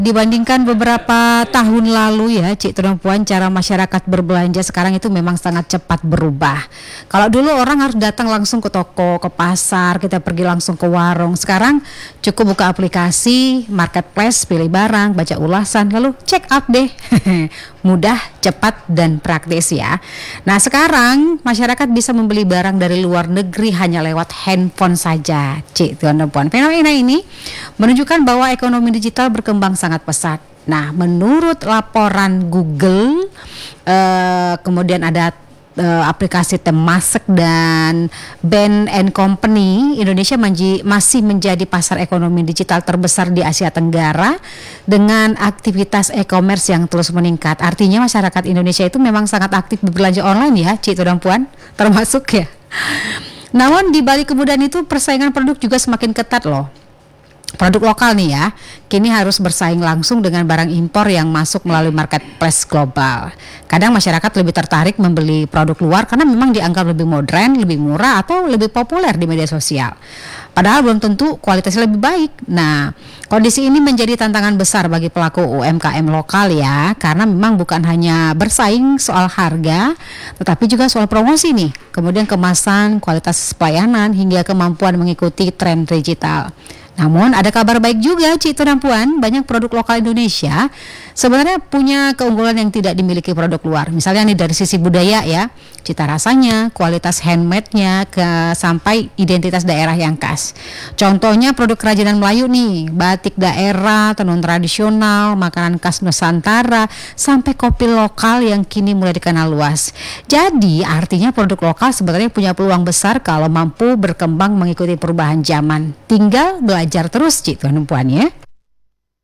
Dibandingkan beberapa tahun lalu ya, Cik dan Puan, cara masyarakat berbelanja sekarang itu memang sangat cepat berubah. Kalau dulu orang harus datang langsung ke toko, ke pasar, kita pergi langsung ke warung. Sekarang cukup buka aplikasi, marketplace, pilih barang, baca ulasan, lalu check out deh. Mudah, cepat, dan praktis ya. Nah sekarang masyarakat bisa membeli barang dari luar negeri hanya lewat handphone saja, Cik dan Puan. Fenomena ini menunjukkan bahwa ekonomi digital berkembang sangat pesat. Nah, menurut laporan Google, kemudian ada aplikasi Temasek dan Bain & Company, Indonesia masih menjadi pasar ekonomi digital terbesar di Asia Tenggara dengan aktivitas e-commerce yang terus meningkat. Artinya masyarakat Indonesia itu memang sangat aktif berbelanja online ya, Cik dan Puan, termasuk ya. Namun di balik kemudahan itu persaingan produk juga semakin ketat loh. Produk lokal nih ya, kini harus bersaing langsung dengan barang impor yang masuk melalui marketplace global. Kadang masyarakat lebih tertarik membeli produk luar karena memang dianggap lebih modern, lebih murah, atau lebih populer di media sosial. Padahal belum tentu kualitasnya lebih baik. Nah, kondisi ini menjadi tantangan besar bagi pelaku UMKM lokal ya, karena memang bukan hanya bersaing soal harga, tetapi juga soal promosi nih, kemudian kemasan, kualitas pelayanan, hingga kemampuan mengikuti tren digital. Namun ada kabar baik juga, Cik dan Puan, banyak produk lokal Indonesia sebenarnya punya keunggulan yang tidak dimiliki produk luar. Misalnya nih dari sisi budaya ya, cita rasanya, kualitas handmade-nya, sampai identitas daerah yang khas. Contohnya produk kerajinan Melayu nih, batik daerah, tenun tradisional, makanan khas Nusantara, sampai kopi lokal yang kini mulai dikenal luas. Jadi artinya produk lokal sebenarnya punya peluang besar kalau mampu berkembang mengikuti perubahan zaman. Tinggal belajar terus, Cik dan Puan ya.